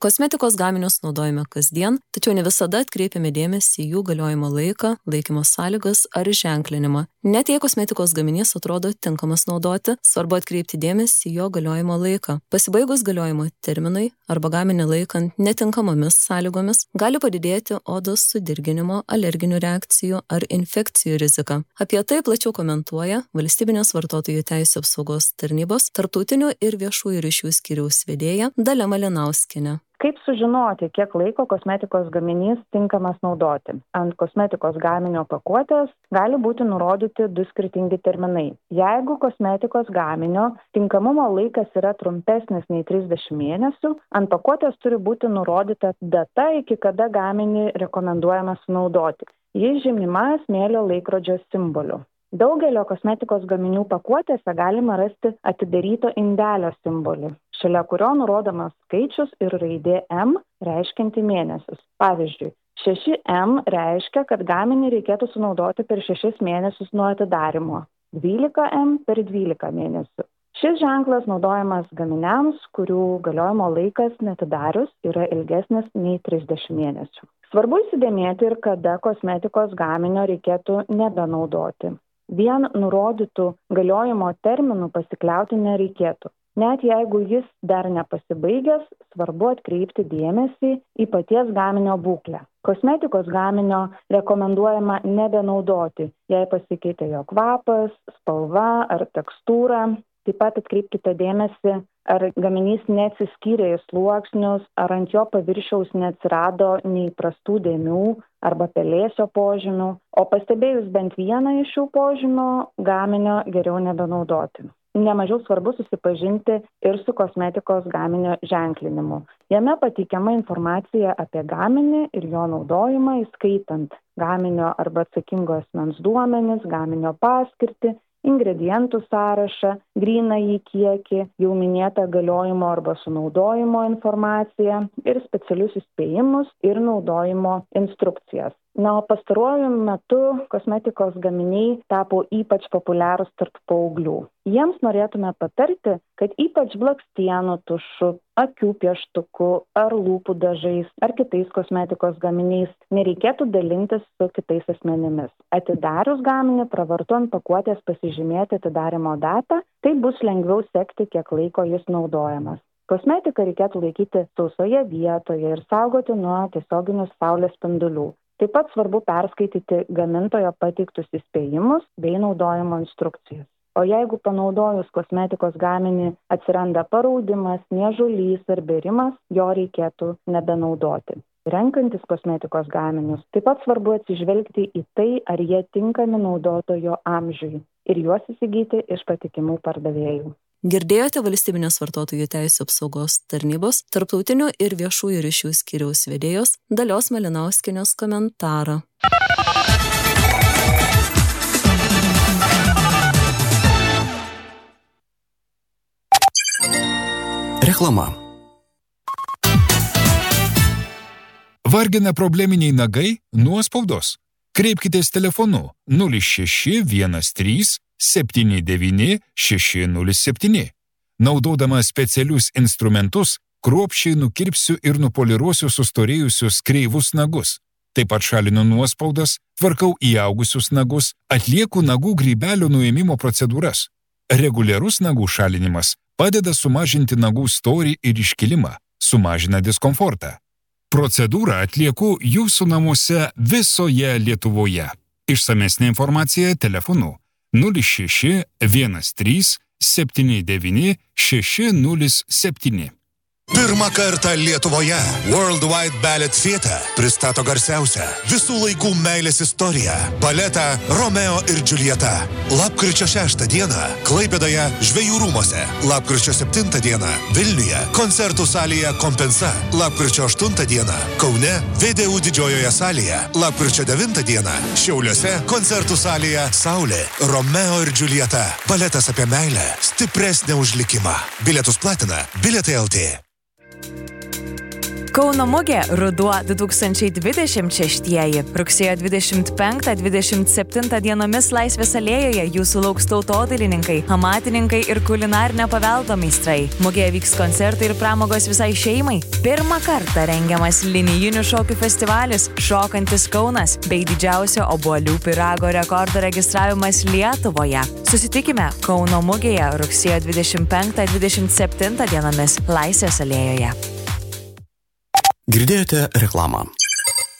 Kosmetikos gaminius naudojame kasdien, tačiau ne visada atkreipiame dėmesį į jų galiojimo laiką, laikymo sąlygas ar ženklinimą. Net jei kosmetikos gaminys atrodo tinkamas naudoti, svarbu atkreipti dėmesį į jo galiojimo laiką. Pasibaigus galiojimo terminui arba gaminį laikant netinkamomis sąlygomis, gali padidėti odos sudirginimo, alerginių reakcijų ar infekcijų rizika. Apie tai plačiau komentuoja Valstybinės vartotojų teisių apsaugos tarnybos tarptautinių ir viešųjų ryšių skyriaus vedėja Dalia Malinauskienė. Kaip sužinoti, kiek laiko kosmetikos gaminys tinkamas naudoti? Ant kosmetikos gaminio pakuotės gali būti nurodyti 2 skirtingi terminai. Jeigu kosmetikos gaminio tinkamumo laikas yra trumpesnis nei 30 mėnesių, ant pakuotės turi būti nurodyta data, iki kada gaminį rekomenduojama sunaudoti. Jis žymima smėlio laikrodžio simboliu. Daugelio kosmetikos gaminių pakuotėse galima rasti atidaryto indelio simbolį, šalia kurio nurodomas skaičius ir raidė M reiškianti mėnesius. Pavyzdžiui, 6M reiškia, kad gaminį reikėtų sunaudoti per 6 mėnesius nuo atidarymo, 12M per 12 mėnesių. Šis ženklas naudojamas gaminiams, kurių galiojimo laikas neatidarius yra ilgesnis nei 30 mėnesių. Svarbu įsidėmėti ir kada kosmetikos gaminio reikėtų nebenaudoti. Vien nurodytų galiojimo terminų pasikliauti nereikėtų. Net jeigu jis dar nepasibaigęs, svarbu atkreipti dėmesį į paties gaminio būklę. Kosmetikos gaminio rekomenduojama nebenaudoti, jei pasikeitė jo kvapas, spalva ar tekstūra. Taip pat atkreipkite dėmesį, ar gaminys neatsiskyrė į sluoksnius, ar ant jo paviršiaus neatsirado neįprastų dėmių arba pelėsio požymių, o pastebėjus bent vieną iš šių požymių, gaminio geriau nebenaudoti. Nemažiau svarbu susipažinti ir su kosmetikos gaminio ženklinimu. Jame pateikiama informacija apie gaminį ir jo naudojimą, įskaitant gaminio arba atsakingo asmens duomenis, gaminio paskirtį, ingredientų sąrašą, grynąjį kiekį, jau minėtą galiojimo arba sunaudojimo informaciją ir specialius įspėjimus ir naudojimo instrukcijas. O pastaruoju metu kosmetikos gaminiai tapo ypač populiarūs tarp paauglių. Jiems norėtume patarti, kad ypač blakstienų tušu, akių pieštuku ar lūpų dažais ar kitais kosmetikos gaminiais nereikėtų dalintis su kitais asmenimis. Atidarius gaminį pravartu ant pakuotės pasižymėti atidarymo datą, tai bus lengviau sekti, kiek laiko jis naudojamas. Kosmetiką reikėtų laikyti sausoje vietoje ir saugoti nuo tiesioginių saulės spindulių. Taip pat svarbu perskaityti gamintojo pateiktus įspėjimus bei naudojimo instrukcijas. O jeigu panaudojus kosmetikos gaminį atsiranda paraudimas, niežulys ar bėrimas, jo reikėtų nebenaudoti. Renkantis kosmetikos gaminius, taip pat svarbu atsižvelgti į tai, ar jie tinkami naudotojo amžiui ir juos įsigyti iš patikimų pardavėjų. Girdėjote Valstybinės vartotojų teisių apsaugos tarnybos tarptautinių ir viešųjų ryšių skyriaus vedėjos Dalios Malinauskienės komentarą. Reklama. Vargina probleminiai nagai nuo spaudos. Kreipkitės telefonu 0613 79 607. Naudodama specialius instrumentus, kruopščiai nukirpsiu ir nupoliruosiu sustorėjusius kreivus nagus. Taip pat šalinu nuospaudas, tvarkau įaugusius nagus, atlieku nagų grybelio nuėmimo procedūras. Reguliarus nagų šalinimas padeda sumažinti nagų storį ir iškilimą, sumažina diskomfortą. Procedūrą atlieku jūsų namuose visoje Lietuvoje. Išsamesnė informacija telefonu 06 13 79 607. Pirmą kartą Lietuvoje Worldwide Ballet Theatre pristato garsiausią visų laikų meilės istoriją – baletą Romeo ir Džiuljeta. Lapkričio 6 dieną Klaipėdoje Žvejų rūmuose, lapkričio 7 dieną Vilniuje koncertų salėje Kompensa, lapkričio 8 dieną Kaune VDU didžiojoje salėje, lapkričio 9 dieną Šiauliuose koncertų salėje Saulė. Romeo ir Džiuljeta. Baletas apie meilę, stipresnę už likimą. Bilietus platina Bilietai LT. Kauno mugė Ruduo 2026. Rugsėjo 25-27 dienomis Laisvės alėjoje jūsų lauks tautodailininkai, amatininkai ir kulinarinio paveldo meistrai. Mugėje vyks koncertai ir pramogos visai šeimai. Pirmą kartą rengiamas linijinių šokių festivalis Šokantis Kaunas bei didžiausio obuolių pyrago rekordo registravimas Lietuvoje. Susitikime Kauno mugėje rugsėjo 25-27 dienomis Laisvės alėjoje. Girdėjote reklamą.